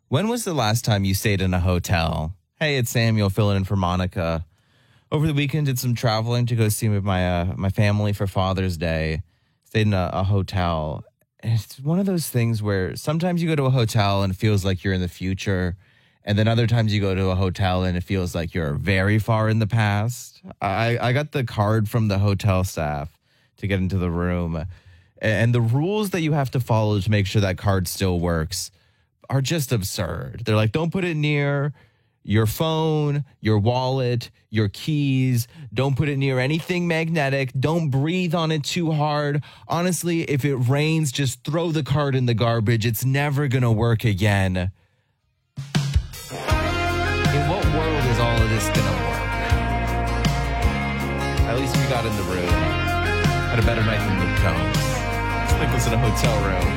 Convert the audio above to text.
When was the last time you stayed in a hotel? Hey, it's Samuel filling in for Monica. Over the weekend, did some traveling to go see my family for Father's Day. Stayed in a hotel. And it's one of those things where sometimes you go to a hotel and it feels like you're in the future. And then other times you go to a hotel and it feels like you're very far in the past. I got the card from the hotel staff to get into the room. And the rules that you have to follow to make sure that card still works are just absurd. They're like, don't put it near your phone, your wallet, your keys. Don't put it near anything magnetic. Don't breathe on it too hard. Honestly, if it rains, just throw the card in the garbage. It's never going to work again. In what world is all of this going to work? At least we got in the room. Had a better night than Luke Combs. Let's think this in a hotel room.